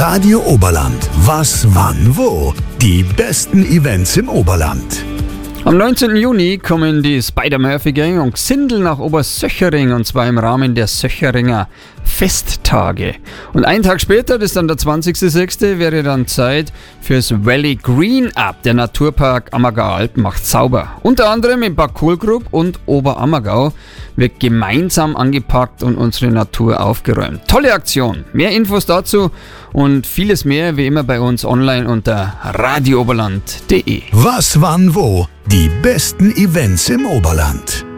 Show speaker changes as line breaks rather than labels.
Radio Oberland. Was, wann, wo? Die besten Events im Oberland.
Am 19. Juni kommen die Spider-Murphy-Gang und Xindl nach Obersöchering, und zwar im Rahmen der Söcheringer Festtage. Und einen Tag später, das ist dann der 20.06., wäre dann Zeit fürs Valley Green Up. Der Naturpark Ammergauer Alpen macht sauber. Unter anderem im Park Kohlgrub und Oberammergau wird gemeinsam angepackt und unsere Natur aufgeräumt. Tolle Aktion. Mehr Infos dazu und vieles mehr wie immer bei uns online unter radiooberland.de.
Was, wann, wo? Die besten Events im Oberland.